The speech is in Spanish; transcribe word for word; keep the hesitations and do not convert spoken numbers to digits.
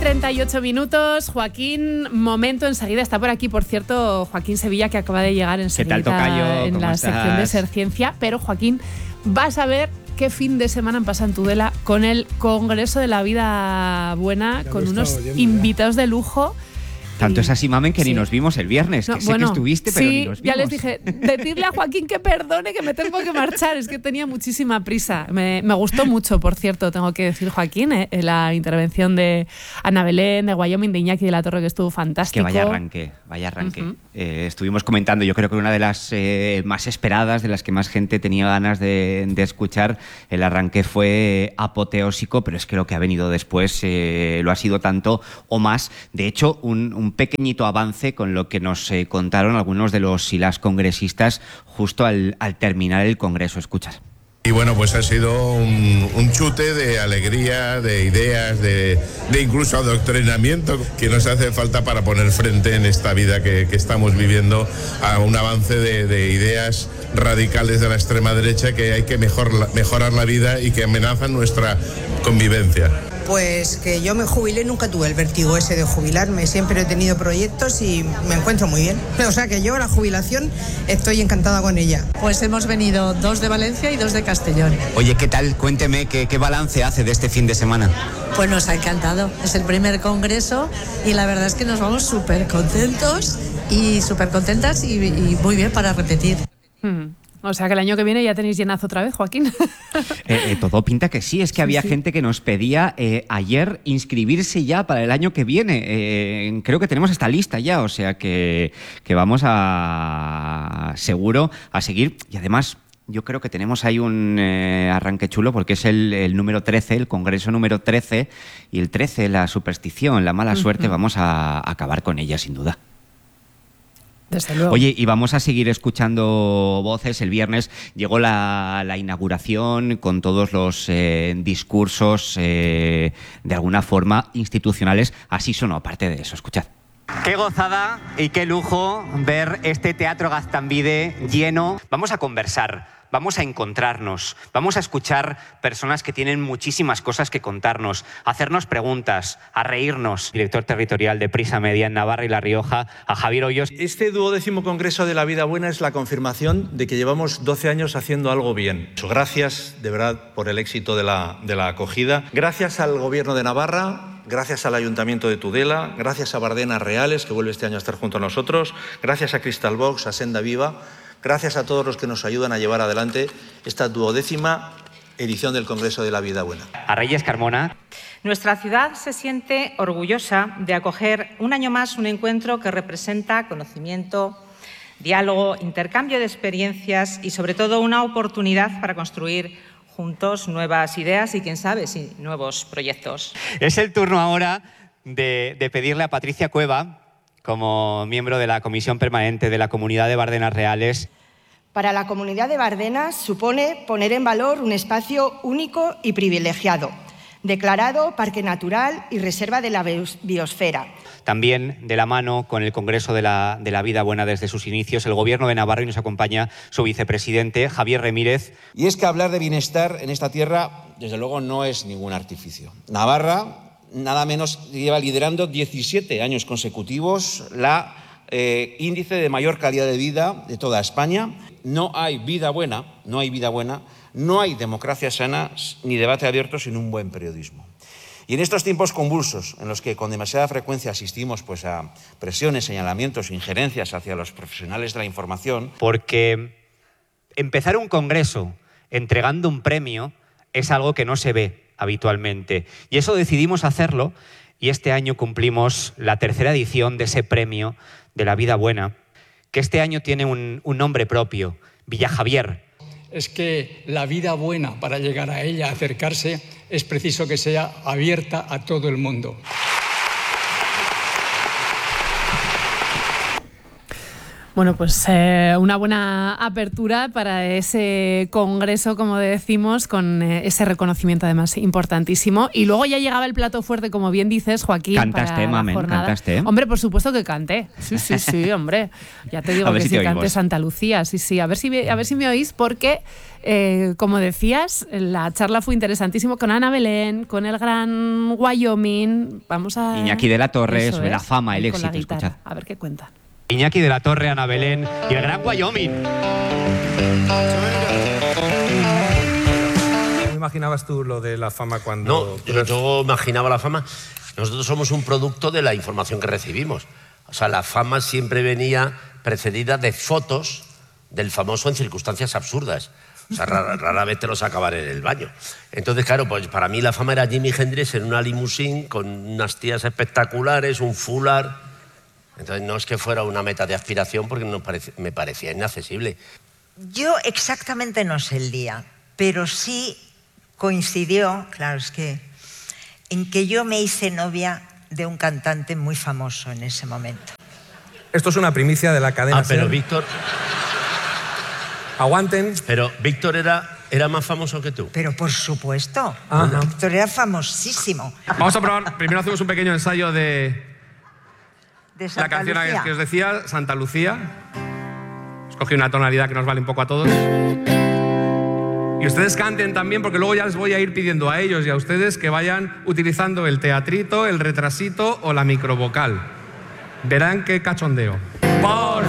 treinta y ocho minutos. Joaquín, momento enseguida. Está por aquí, por cierto, Joaquín Sevilla, que acaba de llegar enseguida. ¿Qué tal, tocayo? En ¿Cómo la estás? sección de Ser Ciencia. Pero, Joaquín, vas a ver qué fin de semana han pasado en Tudela con el Congreso de la Vida Buena, Ya con lo he unos estado oyendo, invitados de lujo. Tanto es así, Mamen, que Sí. ni nos vimos el viernes. No, que sé bueno, que estuviste, pero sí, ni nos vimos. ya les dije, decirle a Joaquín que perdone, que me tengo que marchar. Es que tenía muchísima prisa. Me, me gustó mucho, por cierto, tengo que decir, Joaquín, eh, la intervención de Ana Belén, de Wyoming, de Iñaki de la Torre, que estuvo fantástico. Que vaya arranque, vaya arranque. Uh-huh. Eh, estuvimos comentando, yo creo que una de las eh, más esperadas, de las que más gente tenía ganas de, de escuchar, el arranque fue apoteósico, pero es que lo que ha venido después eh, lo ha sido tanto o más. De hecho, un, un pequeñito avance con lo que nos eh, contaron algunos de los y las congresistas justo al, al terminar el Congreso. Escuchas. Y bueno, pues ha sido un, un chute de alegría, de ideas, de, de incluso adoctrinamiento que nos hace falta para poner frente en esta vida que, que estamos viviendo a un avance de, de ideas radicales de la extrema derecha que hay que mejor, mejorar la vida y que amenazan nuestra convivencia. Pues que yo me jubilé, nunca tuve el vértigo ese de jubilarme, siempre he tenido proyectos y me encuentro muy bien. O sea que yo la jubilación estoy encantada con ella. Pues hemos venido dos de Valencia y dos de Castellón. Oye, ¿qué tal? Cuénteme, ¿qué, qué balance hace de este fin de semana? Pues nos ha encantado, es el primer congreso y la verdad es que nos vamos súper contentos y súper contentas y, y muy bien para repetir. Hmm. O sea que el año que viene ya tenéis llenazo otra vez, Joaquín. Eh, eh, todo pinta que sí, es que Sí, había sí. gente que nos pedía eh, ayer inscribirse ya para el año que viene. Eh, creo que tenemos esta lista ya, o sea que, que vamos a seguro a seguir. Y además, yo creo que tenemos ahí un eh, arranque chulo porque es el, el número trece, el congreso número trece, y el trece, la superstición, la mala suerte, Uh-huh. vamos a acabar con ella sin duda. Desde luego. Oye, y vamos a seguir escuchando voces. El viernes llegó la, la inauguración con todos los eh, discursos, eh, de alguna forma, institucionales. Así sonó, aparte de eso. Escuchad. Qué gozada y qué lujo ver este Teatro Gaztambide lleno. Vamos a conversar. Vamos a encontrarnos, vamos a escuchar personas que tienen muchísimas cosas que contarnos, a hacernos preguntas, a reírnos. Director territorial de Prisa Media en Navarra y La Rioja, a Javier Hoyos. Este duodécimo Congreso de la Vida Buena es la confirmación de que llevamos doce años haciendo algo bien. Gracias, de verdad, por el éxito de la, de la acogida. Gracias al Gobierno de Navarra, gracias al Ayuntamiento de Tudela, gracias a Bardenas Reales, que vuelve este año a estar junto a nosotros, gracias a Crystal Box, a Senda Viva. Gracias a todos los que nos ayudan a llevar adelante esta duodécima edición del Congreso de la Vida Buena. A Reyes Carmona. Nuestra ciudad se siente orgullosa de acoger un año más un encuentro que representa conocimiento, diálogo, intercambio de experiencias y sobre todo una oportunidad para construir juntos nuevas ideas y, quién sabe, sí, nuevos proyectos. Es el turno ahora de, de pedirle a Patricia Cueva, como miembro de la Comisión Permanente de la Comunidad de Bardenas Reales. Para la Comunidad de Bardenas supone poner en valor un espacio único y privilegiado, declarado Parque Natural y Reserva de la Biosfera. También de la mano con el Congreso de la, de la Vida Buena desde sus inicios, el Gobierno de Navarra, y nos acompaña su vicepresidente, Javier Remírez. Y es que hablar de bienestar en esta tierra, desde luego, no es ningún artificio. Navarra, nada menos, lleva liderando diecisiete años consecutivos la eh, índice de mayor calidad de vida de toda España. No hay vida buena, no hay vida buena, no hay democracia sana ni debate abierto sin un buen periodismo. Y en estos tiempos convulsos, en los que con demasiada frecuencia asistimos pues, a presiones, señalamientos, injerencias hacia los profesionales de la información. Porque empezar un congreso entregando un premio es algo que no se ve habitualmente. Y eso decidimos hacerlo, y este año cumplimos la tercera edición de ese premio de la Vida Buena, que este año tiene un, un nombre propio, Villa Javier. Es que la vida buena, para llegar a ella, acercarse, es preciso que sea abierta a todo el mundo. Bueno, pues eh, una buena apertura para ese congreso, como decimos, con eh, ese reconocimiento además importantísimo. Y luego ya llegaba el plato fuerte, como bien dices, Joaquín. Cantaste, mamen, cantaste. Hombre, por supuesto que canté. Sí, sí, sí, hombre. Ya te digo que si sí canté Santa Lucía. Sí, sí. A ver si, a ver si me oís, porque, eh, como decías, la charla fue interesantísimo con Ana Belén, con el gran Wyoming. Vamos a... Iñaki de la Torre, Eso sobre es, la fama, el éxito. Con la guitarra. Escuchad. A ver qué cuenta. Iñaki de la Torre, Ana Belén y el gran Wyoming. ¿Cómo imaginabas tú lo de la fama cuando...? No, yo, yo imaginaba la fama. Nosotros somos un producto de la información que recibimos. O sea, la fama siempre venía precedida de fotos del famoso en circunstancias absurdas. O sea, rara, rara vez te los acabar en el baño. Entonces, claro, pues para mí la fama era Jimi Hendrix en una limusín con unas tías espectaculares, un fular. Entonces no es que fuera una meta de aspiración porque no parece, me parecía inaccesible. Yo exactamente no sé el día, pero sí coincidió, claro, es que, en que yo me hice novia de un cantante muy famoso en ese momento. Esto es una primicia de la cadena. Ah, pero SER. Víctor... Aguanten. Pero Víctor era, era más famoso que tú. Pero por supuesto, Ajá. Víctor era famosísimo. Vamos a probar, primero hacemos un pequeño ensayo de... De Santa La canción Lucía. que os decía, Santa Lucía. Escogí una tonalidad que nos vale un poco a todos. Y ustedes canten también, porque luego ya les voy a ir pidiendo a ellos y a ustedes que vayan utilizando el teatrito, el retrasito o la microvocal. Verán qué cachondeo. Por